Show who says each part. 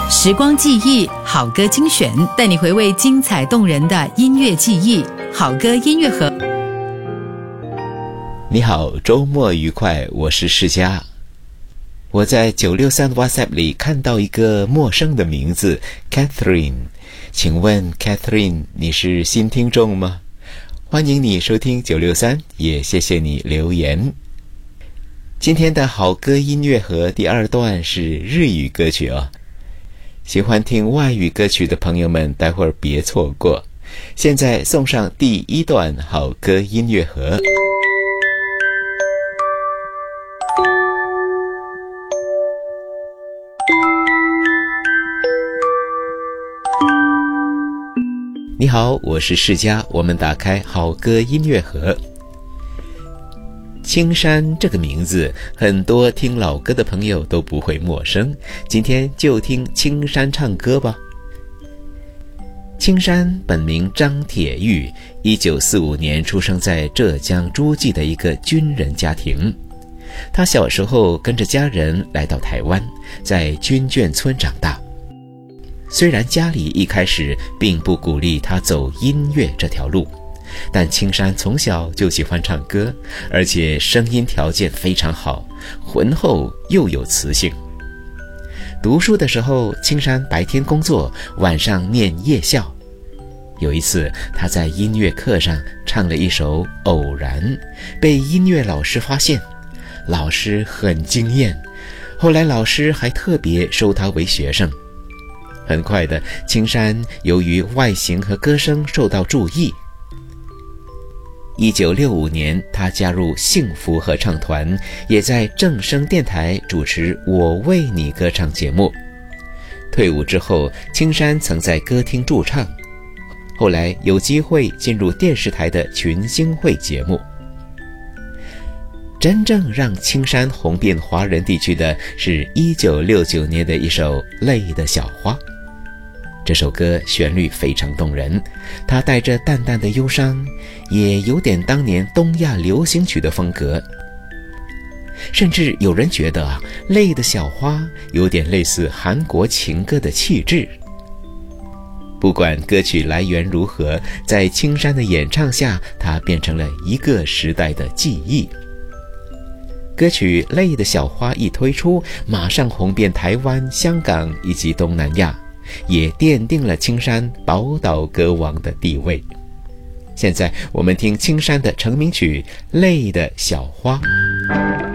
Speaker 1: 时光记忆好歌精选，带你回味精彩动人的音乐记忆。好歌音乐盒。
Speaker 2: 你好，周末愉快，我是世嘉。我在963 WhatsApp 里看到一个陌生的名字 Catherine， 请问 Catherine 你是新听众吗？欢迎你收听963，也谢谢你留言。今天的好歌音乐盒第二段是日语歌曲哦，喜欢听外语歌曲的朋友们待会儿别错过。现在送上第一段好歌音乐盒。你好，我是世嘉，我们打开好歌音乐盒。青山这个名字，很多听老歌的朋友都不会陌生，今天就听青山唱歌吧。青山本名张铁玉，1945年出生在浙江诸暨的一个军人家庭。他小时候跟着家人来到台湾，在军眷村长大。虽然家里一开始并不鼓励他走音乐这条路，但青山从小就喜欢唱歌，而且声音条件非常好，浑厚又有磁性。读书的时候，青山白天工作，晚上念夜校。有一次，他在音乐课上唱了一首《偶然》，被音乐老师发现，老师很惊艳，后来老师还特别收他为学生。很快的，青山由于外形和歌声受到注意。1965年，他加入幸福合唱团，也在正声电台主持《我为你歌唱》节目。退伍之后，青山曾在歌厅驻唱，后来有机会进入电视台的群星会节目。真正让青山红遍华人地区的是1969年的一首《泪的小花》。这首歌旋律非常动人，它带着淡淡的忧伤，也有点当年东亚流行曲的风格。甚至有人觉得泪的小花有点类似韩国情歌的气质。不管歌曲来源如何，在青山的演唱下，它变成了一个时代的记忆。歌曲《泪的小花》一推出，马上红遍台湾、香港以及东南亚，也奠定了青山宝岛歌王的地位。现在我们听青山的成名曲《泪的小花》。